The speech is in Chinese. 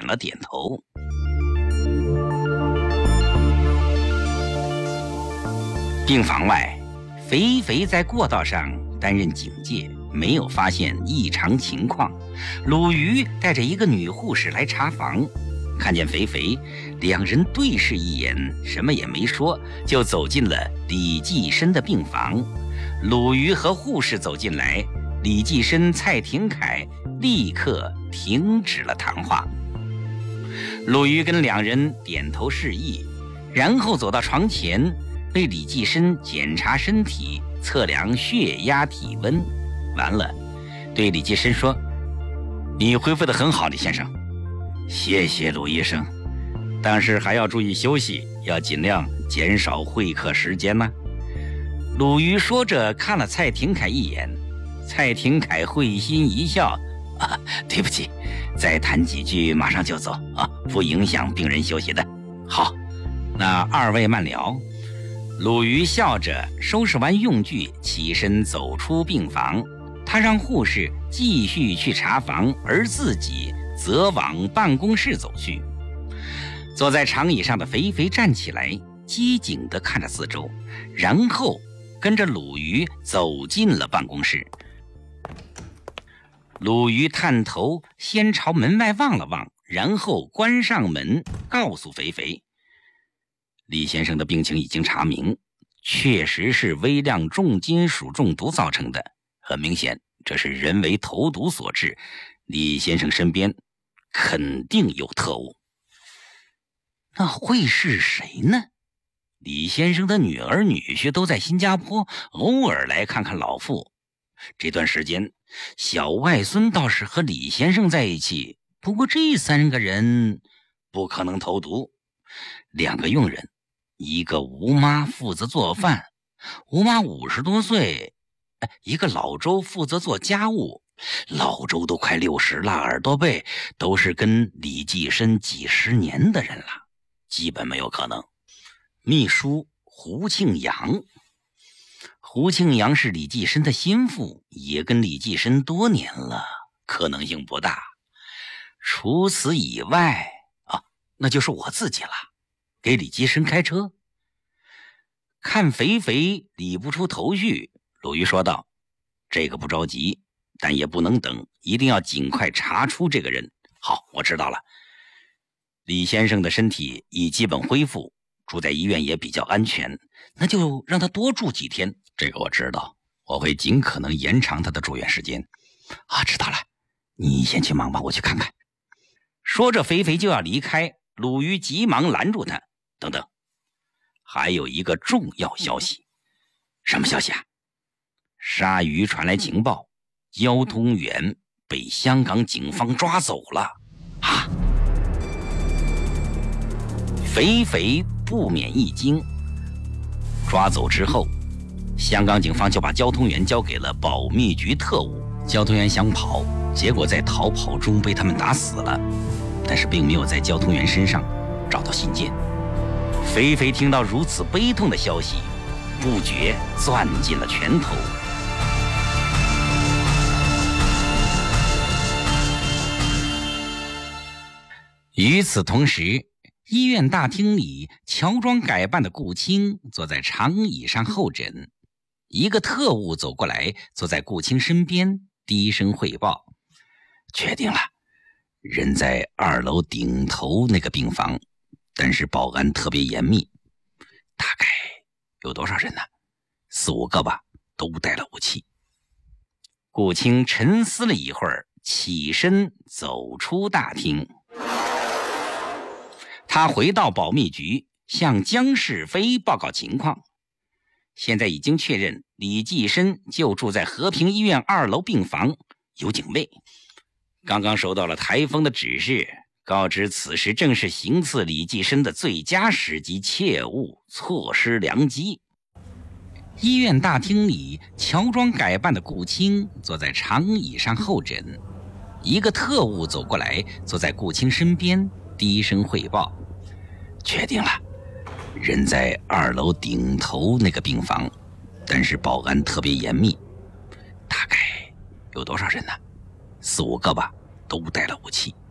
点了点头。病房外，肥肥在过道上担任警戒，没有发现异常情况。鲁豫带着一个女护士来查房，看见肥肥，两人对视一眼，什么也没说，就走进了李济深的病房。鲁豫和护士走进来，李济深、蔡廷锴立刻停止了谈话。鲁豫跟两人点头示意，然后走到床前，为李济深检查身体，测量血压、体温。完了，对李济深说：“你恢复得很好，李先生。”“谢谢鲁医生，但是还要注意休息，要尽量减少会客时间呢。”鲁豫说着看了蔡廷锴一眼，蔡廷锴会心一笑：“对不起，再谈几句马上就走啊，不影响病人休息的。”“好，那二位慢聊。”鲁豫笑着收拾完用具，起身走出病房。他让护士继续去查房，而自己则往办公室走去。坐在长椅上的肥肥站起来，机警地看着四周，然后跟着鲁豫走进了办公室。鲁豫探头先朝门外望了望，然后关上门，告诉肥肥：“李先生的病情已经查明，确实是微量重金属中毒造成的，很明显这是人为投毒所致，李先生身边肯定有特务。”“那会是谁呢？”“李先生的女儿女婿都在新加坡，偶尔来看看老父。这段时间小外孙倒是和李先生在一起，不过这三个人不可能投毒。两个佣人，一个吴妈负责做饭，吴妈50多岁，一个老周负责做家务。老周都快60了，耳朵背都是跟李济深几十年的人了，基本没有可能。”秘书胡庆阳，胡庆阳是李济深的心腹，也跟李济深多年了，可能性不大。除此以外那就是我自己了，给李济深开车。看肥肥理不出头绪，鲁豫说道：“这个不着急，但也不能等，一定要尽快查出这个人。”“好，我知道了。李先生的身体已基本恢复，住在医院也比较安全，那就让他多住几天。”“这个我知道，我会尽可能延长他的住院时间。”“知道了，你先去忙吧，我去看看。”说着肥肥就要离开，鲁豫急忙拦住他：“等等，还有一个重要消息。”“什么消息啊？”“鲨鱼传来情报，交通员被香港警方抓走了。”“啊！”肥肥不免一惊。抓走之后，香港警方就把交通员交给了保密局特务。交通员想跑，结果在逃跑中被他们打死了，但是并没有在交通员身上找到信件。肥肥听到如此悲痛的消息，不觉攥紧了拳头。与此同时，医院大厅里乔装改扮的顾青坐在长椅上候诊。一个特务走过来，坐在顾青身边，低声汇报：“确定了，人在2楼顶头那个病房，但是保安特别严密。大概有多少人呢？4、5个吧，都带了武器。”顾青沉思了一会儿，起身走出大厅。他回到保密局，向江世飞报告情况。现在已经确认李济深就住在和平医院2楼病房，有警卫。刚刚收到了台风的指示，告知此时正是行刺李济深的最佳时机，切勿错失良机。医院大厅里乔装改扮的顾青坐在长椅上候诊。一个特务走过来，坐在顾青身边，低声汇报：“确定了，人在2楼顶头那个病房，但是保安特别严密。大概有多少人呢？4、5个吧，都带了武器。”